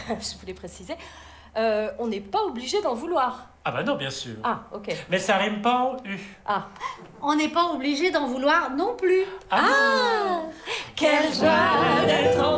je voulais préciser, on n'est pas obligé d'en vouloir. Ah bah non, bien sûr. Ah, ok. Mais ça rime pas en U. Ah. On n'est pas obligé d'en vouloir non plus. Ah, quelle joie d'être